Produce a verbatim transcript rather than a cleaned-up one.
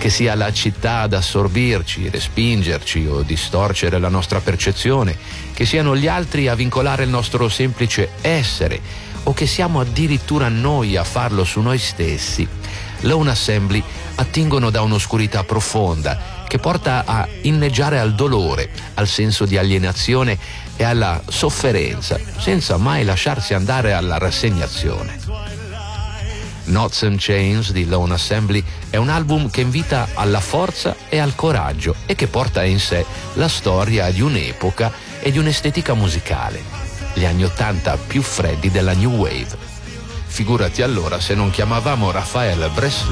che sia la città ad assorbirci, respingerci o distorcere la nostra percezione, che siano gli altri a vincolare il nostro semplice essere, o che siamo addirittura noi a farlo su noi stessi, Lone Assembly attingono da un'oscurità profonda che porta a inneggiare al dolore, al senso di alienazione e alla sofferenza, senza mai lasciarsi andare alla rassegnazione. Knots and Chains di Lone Assembly è un album che invita alla forza e al coraggio e che porta in sé la storia di un'epoca e di un'estetica musicale, gli anni Ottanta più freddi della New Wave. Figurati allora se non chiamavamo Raphael Breslau